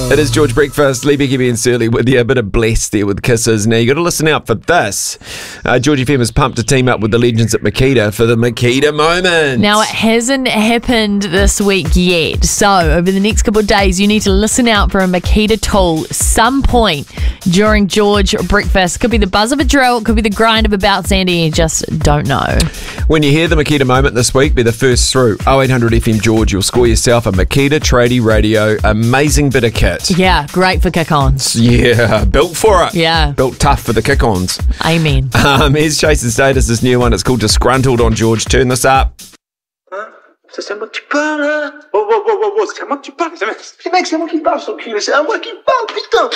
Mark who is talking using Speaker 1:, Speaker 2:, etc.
Speaker 1: It is George Breakfast, Lee Becky and Surly with you. A bit of bless there with kisses. Now, you got to listen out for this. George FM is pumped to team up with the legends at Makita for the Makita moment.
Speaker 2: Now, it hasn't happened this week yet. So, over the next couple of days, you need to listen out for a Makita tool some point during George Breakfast. Could be the buzz of a drill, could be the grind of a bout, Sandy. You just don't know.
Speaker 1: When you hear the Makita moment this week, be the first through 0800 FM George. You'll score yourself a Makita Tradie Radio. Amazing bit of kit.
Speaker 2: Yeah, great for kick-ons.
Speaker 1: Yeah, built for it.
Speaker 2: Yeah.
Speaker 1: Built tough for the kick-ons.
Speaker 2: Amen.
Speaker 1: Here's Chasing Status, this new one. It's called Disgruntled on George. Turn this up.
Speaker 3: Se chama Tipana. Ô, se chama Tipana. Como é que chama que passa? Que se chama que passa, então.